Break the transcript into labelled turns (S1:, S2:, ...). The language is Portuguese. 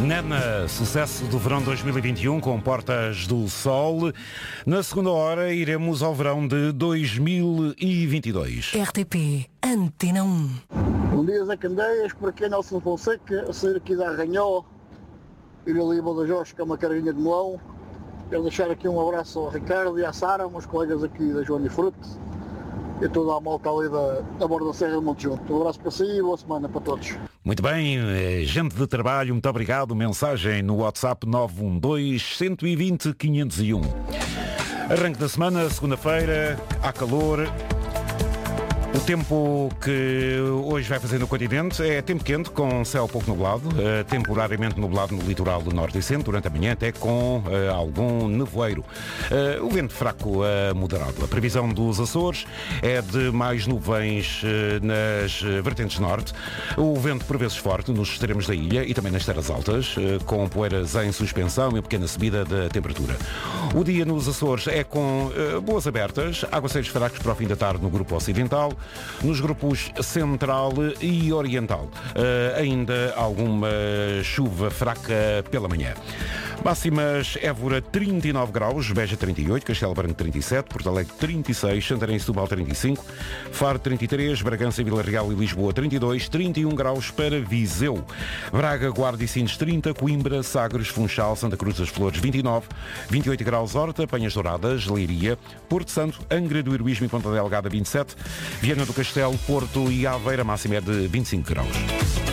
S1: Nana, sucesso do verão 2021 com Portas do Sol. Na segunda hora iremos ao verão de 2022.
S2: RTP Antena 1.
S3: Bom dia, Zé Candeias, por aqui é Nelson Fonseca, a sair aqui da Arranhó, ir ali a Badajoz, que é uma carrinha de melão. Quero deixar aqui um abraço ao Ricardo e à Sara, meus colegas aqui da Joana e Fruto, e toda a malta ali da borda da Serra de Monte Junto. Um abraço para si e boa semana para todos.
S1: Muito bem, gente de trabalho, muito obrigado. Mensagem no WhatsApp 912-120-501. Arranque da semana, segunda-feira, há calor. O tempo que hoje vai fazer no continente é tempo quente, com céu pouco nublado, temporariamente nublado no litoral do norte e centro, durante a manhã até com algum nevoeiro. O vento fraco a moderado. A previsão dos Açores é de mais nuvens nas vertentes norte. O vento por vezes forte nos extremos da ilha e também nas terras altas, com poeiras em suspensão e pequena subida da temperatura. O dia nos Açores é com boas abertas, aguaceiros fracos para o fim da tarde no grupo ocidental. Nos grupos central e oriental, ainda alguma chuva fraca pela manhã. Máximas: Évora 39 graus, Beja 38, Castelo Branco 37, Porto Alegre 36, Santarém e Setúbal 35, Faro 33, Bragança, Vila Real e Lisboa 32, 31 graus para Viseu. Braga, Guarda e Sines 30, Coimbra, Sagres, Funchal, Santa Cruz das Flores 29, 28 graus Horta, Penhas Douradas, Leiria, Porto Santo, Angra do Heroísmo e Ponta Delgada 27, Viana do Castelo, Porto e Aveira, máxima é de 25 graus.